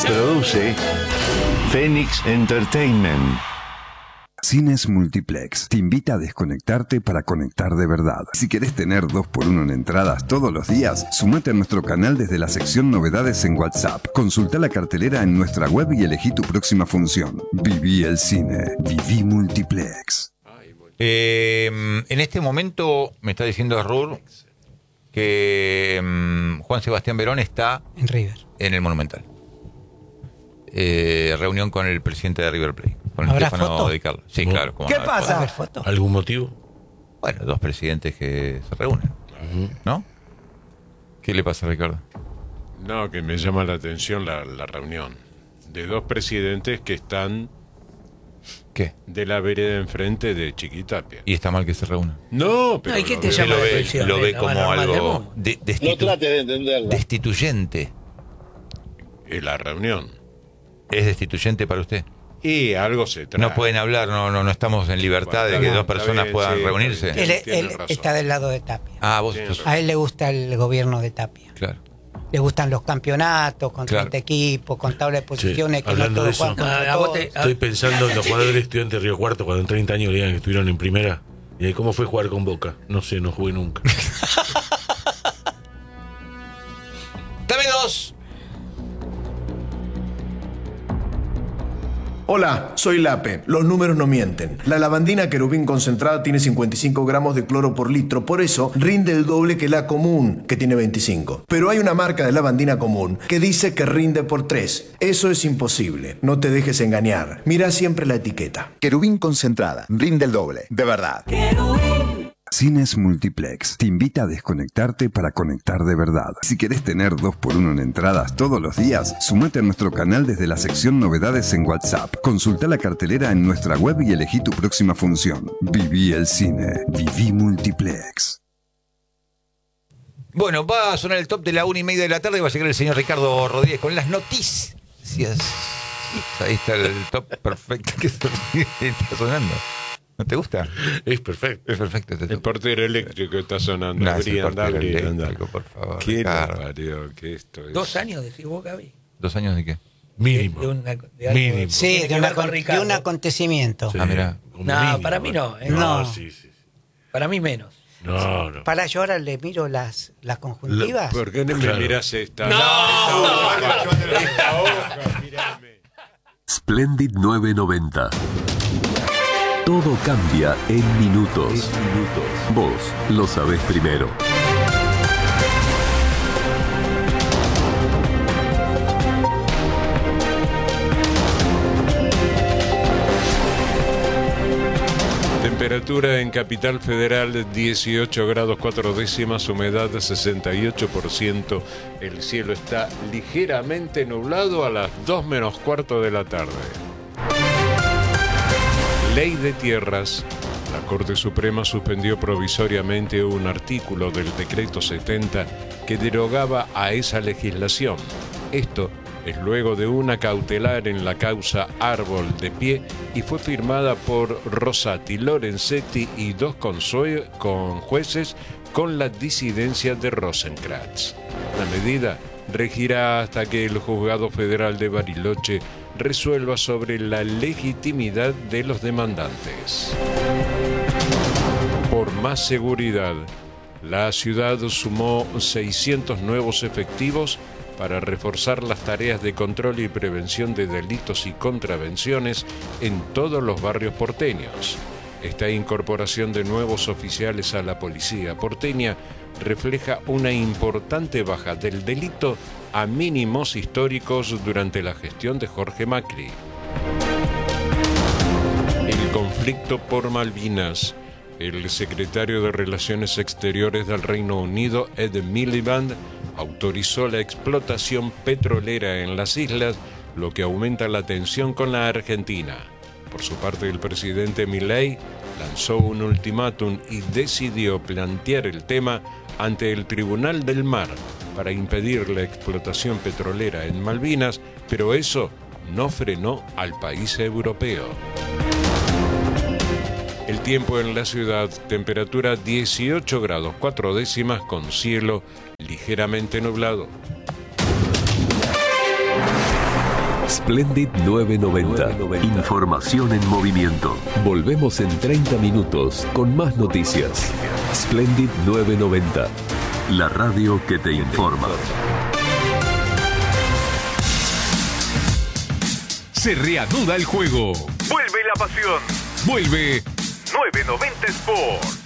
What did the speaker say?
Produce Phoenix Entertainment. Cines Multiplex te invita a desconectarte para conectar de verdad. Si querés tener 2x1 en entradas todos los días, sumate a nuestro canal desde la sección Novedades en WhatsApp. Consulta la cartelera en nuestra web y elegí tu próxima función. Viví el cine. Viví Multiplex. En este momento me está diciendo Rur que Juan Sebastián Verón está en River, en el Monumental. Reunión con el presidente de River Plate, con ¿Habrá Stefano foto? Di Carlo. Sí, claro. ¿Qué pasa? ¿Algún motivo? Bueno, dos presidentes que se reúnen, ¿no? ¿Qué le pasa, Ricardo? No, que me llama la atención la reunión de dos presidentes que están ¿Qué? de la vereda enfrente de Chiquitapia. ¿Y está mal que se reúnan? No, pero ¿y qué te ve- llama la Lo atención? ve La como normal del algo mundo. No trate de entenderla. destituyente. la reunión. ¿Es destituyente para usted? Y algo se trata. No pueden hablar, no estamos en libertad de que dos personas puedan reunirse. Él está del lado de Tapia. Ah, vos Tiene sos... A él le gusta el gobierno de Tapia. Claro. Le gustan los campeonatos, con Claro. 30 equipos, con tabla de posiciones, Sí, que no hablando de todos juegan eso. contra A vos todos. Estoy pensando en los jugadores estudiantes de Río Cuarto cuando en 30 años digan que estuvieron en primera. ¿Y ahí cómo fue jugar con Boca? No sé, no jugué nunca. ¡Dame dos! Hola, soy Lape. Los números no mienten. La lavandina querubín concentrada tiene 55 gramos de cloro por litro, por eso rinde el doble que la común, que tiene 25. Pero hay una marca de lavandina común que dice que rinde por 3. Eso es imposible. No te dejes engañar. Mira siempre la etiqueta. Querubín concentrada, rinde el doble, de verdad. Cines Multiplex te invita a desconectarte para conectar de verdad. Si querés tener 2x1 en entradas todos los días, sumate a nuestro canal desde la sección Novedades en WhatsApp. Consulta la cartelera en nuestra web y elegí tu próxima función. Viví el cine. Viví Multiplex. Bueno, va a sonar el top de la 1:30 de la tarde y va a llegar el señor Ricardo Rodríguez con las noticias. Ahí está el top perfecto que está sonando. ¿No te gusta? Es perfecto. Es perfecto. El portero eléctrico está sonando. Gracias, Abrí, anda, portero abrí, anda. eléctrico, por favor, ¿Qué Ricardo. parió? ¿Qué esto es? 2 años, decís vos, Gaby. ¿2 años de qué? Mínimo. De algo- Mínimo. Sí, Tiene de, que ver con de Ricardo. un acontecimiento. Sí, Ah, mirá. como No, mínimo, para mí no, No. Sí. Para mí menos. No. Para yo ahora le miro las conjuntivas. ¿Por qué no me Claro. mirás esta? Splendid 990. Todo cambia en minutos. Vos lo sabés primero. Temperatura en Capital Federal 18 grados 4 décimas, humedad 68%. El cielo está ligeramente nublado a las 2 menos cuarto de la tarde. Ley de tierras. La Corte Suprema suspendió provisoriamente un artículo del Decreto 70 que derogaba a esa legislación. Esto es luego de una cautelar en la causa Árbol de Pie y fue firmada por Rosati, Lorenzetti y 2 jueces con la disidencia de Rosenkrantz. La medida regirá hasta que el Juzgado Federal de Bariloche resuelva sobre la legitimidad de los demandantes. Por más seguridad, la ciudad sumó 600 nuevos efectivos para reforzar las tareas de control y prevención de delitos y contravenciones en todos los barrios porteños. Esta incorporación de nuevos oficiales a la policía porteña refleja una importante baja del delito a mínimos históricos durante la gestión de Jorge Macri. El conflicto por Malvinas. El secretario de Relaciones Exteriores del Reino Unido, Ed Miliband, autorizó la explotación petrolera en las islas, lo que aumenta la tensión con la Argentina. Por su parte, el presidente Milei lanzó un ultimátum y decidió plantear el tema ante el Tribunal del Mar para impedir la explotación petrolera en Malvinas, pero eso no frenó al país europeo. El tiempo en la ciudad, temperatura 18 grados 4 décimas con cielo ligeramente nublado. Splendid 990. Información en movimiento. Volvemos en 30 minutos con más noticias. Splendid 990. La radio que te informa. Se reanuda el juego. Vuelve la pasión. Vuelve 990 Sport.